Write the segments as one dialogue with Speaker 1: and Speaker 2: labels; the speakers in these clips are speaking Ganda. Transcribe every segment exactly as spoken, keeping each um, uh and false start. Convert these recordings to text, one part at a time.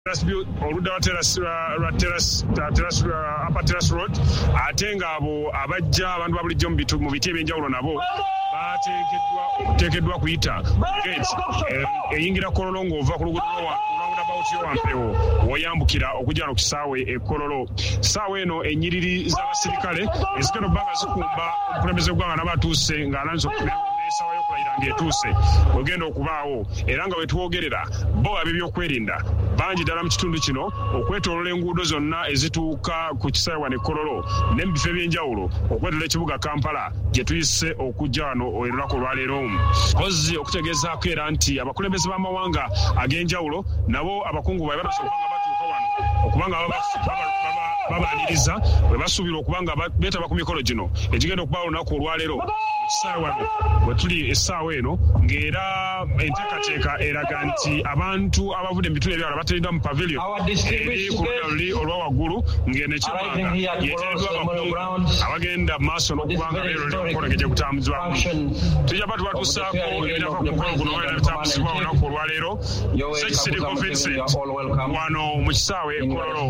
Speaker 1: oludda lwa upper terrace road ate nga abo abajja abantu babulijjo mu biti ebyenjawulo nabo bateekeddwa okuteekeddwa kuyita gate eyingira Kololo ng'ova ku luguudo lwa roundabout y'Owampeewo w'oyambukira okujja no ku kisaawe e Kololo. Kisaawe eno ennyiriri z'abasirikale ezigenda obbanga zikumba obukulembeze bw'abantu n'abatuuse ng'alanze okubeera n'essaawa y'okulayira ng'etuuse ogenda okubaawo era nga wetwogerera bo ab'ebyokwerinda bangi ddala mu kitundu kino okwetoolola enguudo zonna ezituuka ku kisaawe wano e Kololo ne mu bifo ebyenjawulo okwetoolola ekibuga Kampala gye tuyise okujja wano olunaku olwaleero. Ozzi okutegeezaako era nti abakulembeze b'amawanga ag'enjawulo nabo abakungu baabwe batuuse okubanga batuuka wano okubanga babaaniriza bwe basuubira okubanga beetaba ku mikolo gino egigenda okubaawo olunaku olwaleero kisaawe wano bwe tuli essaawa eno ng'era enteekateeka eraga nti abantu abavudde mu bitundu ebirala bateereddwa mu pavilion eri ku ludda luli olwa waggulu ng'eno ekyamanga yeeteereddwa abakungu abagenda mu maaso n'okubanga beerolera omukono ng'egye kutambuzibwamu. Tujja ba tubatuusaako ebinava ku mukolo guno era bitambuzibwa olunaku olwaleero. Ssekisiriko Vincent wano mu kisaawe e Kololo.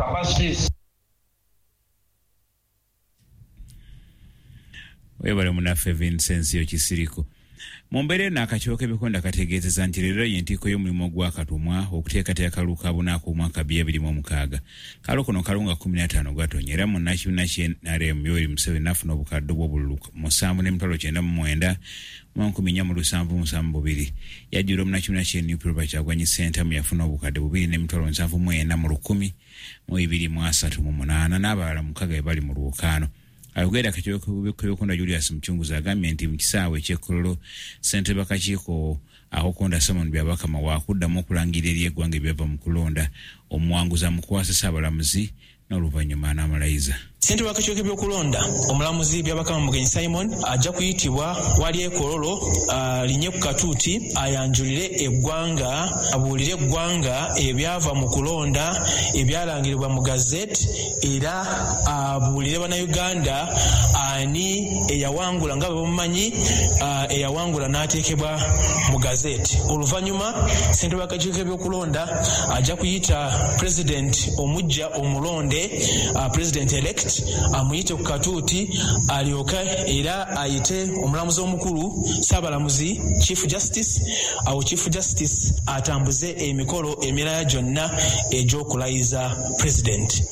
Speaker 2: Webale munaffe Vincent yo kisiriko. Mu mbeera eno akakiiko k'ebikonda kategeezezza nti leero y'entikko y'omulimu gw'akatumwa okuteekateeka kalulu ka bunaku omwaka bbiri abiri mu mukaaga. Kalulu kono kalunga kkumi na ttaano gatonnya era munnakibiina ky'N R M Yoweri Museveni n'afuna obukadde bw'obululu musanvu n'emitwalo kyenda mu mwenda mu nkumi nnya mu lusanvu musanvu bubiri. Yajjula omunnakibiina ky'N U P Robert Kyagulanyi Ssentamu yafuna obukadde bubiri n'emitwalo nsanvu mu ena mu lukumi mu bibiri mu asatu mu munaana n'abalala mukaaga be bali mu lwokaano. Ayogera akakiiko k'ebikonda Julius Muchunguzi agambye nti mu kisaawe ky'e Kololo ssentebe w'akakiiko Akokonda Simon Byabakama waakuddamu okulangira eri eggwanga ebyava mu kulonda omuwanguzi amukwasa Ssaabalamuzi n'oluvannyuma n'amalayiza.
Speaker 3: Ssentebe w'akakiiko k'ebyokulonda omulamuzi Byabakama Mugenyi Simon ajja kuyitibwa wali e Kololo alinye ku katuuti ayanjulire eggwanga abuulire eggwanga ebyava mu kulonda ebyalangirirwa mu gazette era abuulire bannayuganda ani eyawangula nga bwe bamumanyi eyawangula n'ateekebwa mu gazette. Oluvannyuma ssentebe w'akakiiko k'ebyokulonda ajja kuyita president omujja omulonde president elect amuyite ku katuuti alyoka era ayite omulamuzi omukulu Ssaabalamuzi Chief Justice awo Chief Justice atambuze emikolo emirala gyonna egy'okulayiza president.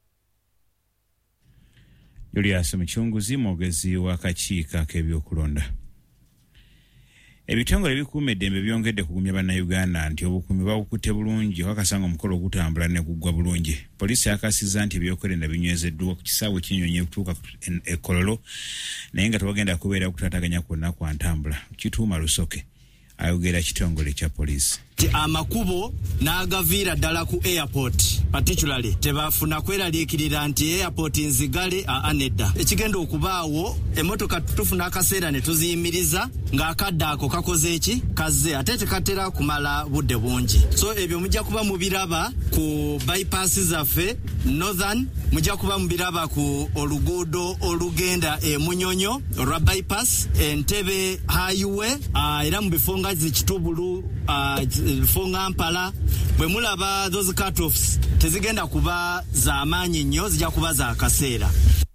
Speaker 2: Julius Muchunguzi mwogezi w'akakiiko k'ebyokulonda. Ebitongole ebikuuma eddembe byongedde kugumya bannayuganda nti obukuumi babukutte bulungi wakasanga omukolo ogutambula ne guggwa bulungi. Poliisi yakasizza nti ebyokwerinda binywezeddwa ku kisaawe Kinyonyi okutuuka e Kololo naye nga tewagenda kubeera kutaataganya kwonna kwa ntambula. Kituuma Lusoke ayogera kitongole kya poliisi.
Speaker 4: Amakubo n'agaviira ddala ku airport particularly tebafuna kweraliikirira nti airport nzigale anedda ekigenda okubaawo emmotoka tufuna akaseera ne tuziyimiriza ng'akadde ako kakoze eki kazze ate tekatera kumala budde bungi. So ebyo mujja kuba mubiraba ku bypass zaffe northern, mujja kuba mubiraba ku oluguudo olugenda e Munyonyo olwa bypass Entebbe highway era mu bifo nga Kitubulu Funga Mpala bwe mulaba those cut-offs tezigenda kuba za amaanyi nnyo zijja kuba za kaseera.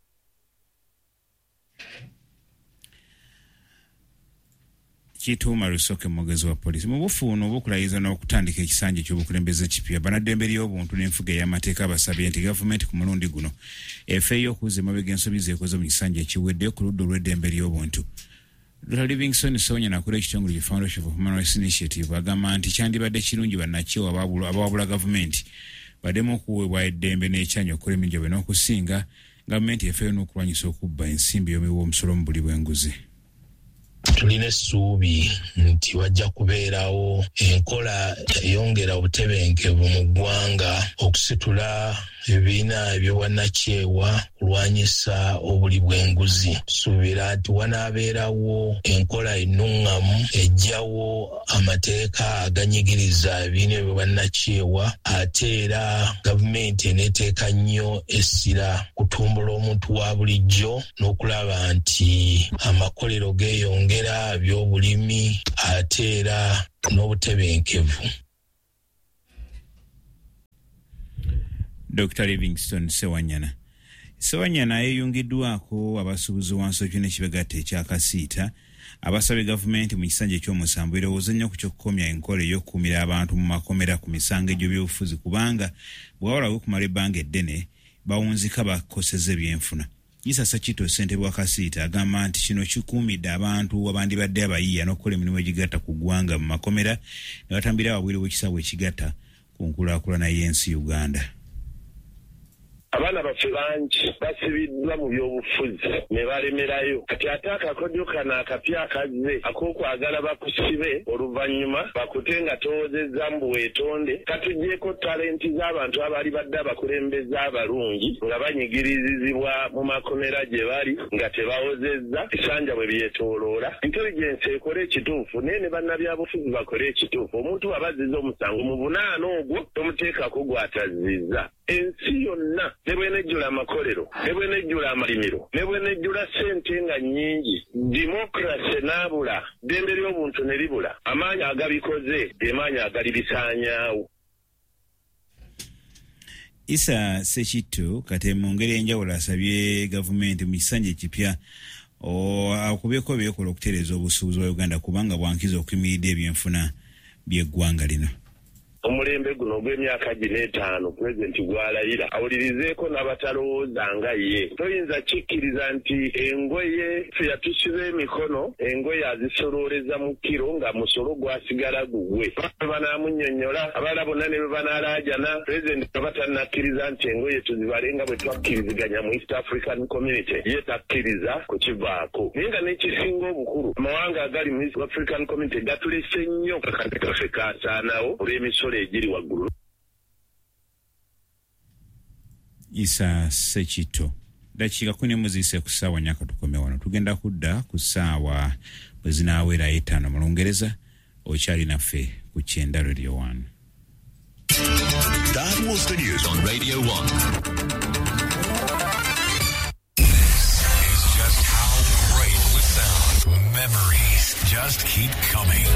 Speaker 2: Kituuma Lusoke mwogezi wa poliisi. Mu bufuuno obw'okulayiza n'okutandika ekisanja ky'obukulembeze ekipya banaddembe ly'obuntu n'enfuga ey'amateeka basabye nti gavumenti ku mulundi guno efeeyo okuza emabega ensobi zeekoze mu kisanja ekiwedde ku ludda olw'eddembe ly'obuntu. Doctor Livingstone Sonya nakula ekitongole ki Foundation for Human Rights Initiative agamba nti kyandibadde kirungi bannakyewa abawabula gavumenti baddemu okuweebwa eddembe n'ekyanyi okukola emirimu gyabwe n'okusinga gavumenti efeeyo n'okulwanyisa okubba ensimbi y'omuwi w'omusolo mu buli bw'enguzi.
Speaker 5: Tulina essuubi nti wajja kubeerawo enkola eyongera obutebenkevu mu ggwanga okusitula ebibiina eby'obwannakyewa kulwanyisa obuli bw'enguzi. Tusuubira nti wanaabeerawo enkola ennungamu ejjawo amateeka aganyigiriza ebibiina eby'obwannakyewa ate era gavumenti eneeteeka nnyo essira kutumbula omuntu wa bulijjo n'okulaba nti amakolero geeyongera by'obulimi ate era n'obutebenkevu.
Speaker 2: Doctor Livingstone Sewanyana. Sewanyana yeeyungiddwako abasuubuzi wansoki n'ekibegatta ekyakasiita abasabye gavumenti mu kisanja eky'omusanvu erowooza nnyo ku ky'okukomya enkola ey'okukuumira abantu mu makomera ku misango egy'ebyobufuzi kubanga bwawalawo okumala ebbanga eddene bawunzika bakoseza ebyenfuna. Isa Sakito ssentebe wa Kasiita agamba nti kino kikuumidde abantu abandibadde abayiiya n'okukola emirimu egigatta ku ggwanga mu makomera ne batambira wabweru w'ekisawo ekigatta ku nkulaakulana y'ensi Uganda.
Speaker 6: Abaana baffe bangi basibiddwa mu byobufuzi ne balemerayo kati ate akakodyo kano akapya akazze ak'okwagala bakusibe oluvannyuma bakute nga towoozezza mbu weetonde katugyeko talenti z'abantu abali badde abakulembeze abalungi nga banyigirizibwa mu makomera gye bali nga tebawoozezza bisanja bwe byetooloola intelligence ekole ekituufu naye ne bannabyabufuzi bakole ekituufu omuntu abazizza omusango mu bunaana ogwo tomuteekako gw'atazizza. Ensi yonna ne bwenejjula amakolero ne bwenejjula amalimiro ne bwenejjula ssente nga nnyingi dimokrasi n'abula ddembe ly'obuntu ne libula amaanyi agabikoze gemaanyi agali bisaanyaawo.
Speaker 2: Isa Sekito kate mu ngeri enjawulo asabye gavumenti mu kisanja ekipya akubyeko byekola okutereeza obusuubuzi bwa Uganda kubanga bwankiza okuyimiridde ebyenfuna by'eggwanga lino.
Speaker 6: Omulembe guno ogw'emyaka gino etaano pulezidenti gw'alayira awulirizeeko n'abatalowooza nga ye. Toyinza kikkiriza nti engoye yatusiba emikono engoye azisolooleza mu kiro nga musolo gwasigala gugwe. Banaamunnyonnyola abalala bonna ne bwe banaalaajana pulezidenti aba tannakkiriza nti engoye tuzibale nga bwe twakkiriziganya mu East African Community ye takkiriza kukivaako. Naye nga n'ekisinga obukulu amawanga agali mu East African Community gatulese nnyo kakati kaffe kaasaanawo olw'emisolo ejiri waggulu.
Speaker 2: Isa Sekito dakiika kumi muzise ku ssaawa nnya katukome wano tugenda kudda ku ssaawa bwe zinaawera etaano mu Lungereza okyali naffe ku Kyenda Radio one.
Speaker 7: That was the news on Radio one. This is just how great it would sound. Memories just keep coming.